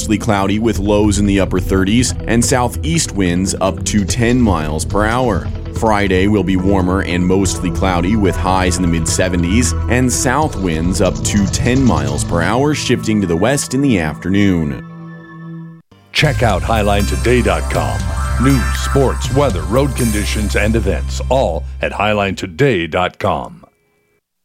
mostly cloudy with lows in the upper 30s and southeast winds up to 10 miles per hour. Friday will be warmer and mostly cloudy with highs in the mid-70s and south winds up to 10 miles per hour, shifting to the west in the afternoon. Check out HighlineToday.com. News, sports, weather, road conditions, and events, all at HighlineToday.com.